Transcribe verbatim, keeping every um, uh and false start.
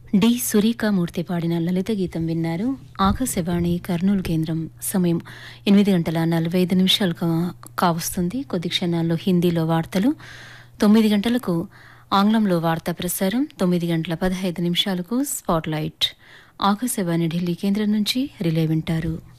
D Surekha Murthy పాడిన లలిత గీతం విన్నారు. ఆకాశవాణి కర్నూలు కేంద్రం. సమయం ఎనిమిది గంటల నలభై ఐదు నిమిషాలు కా- కావస్తుంది. కొద్ది క్షణాల్లో హిందీలో వార్తలు. తొమ్మిది గంటలకు ఆంగ్లంలో వార్తా ప్రసారం. తొమ్మిది గంటల పదహైదు నిమిషాలకు స్పాట్లైట్. ఆకాశవాణి ఢిల్లీ కేంద్రం నుంచి రిలే వింటారు.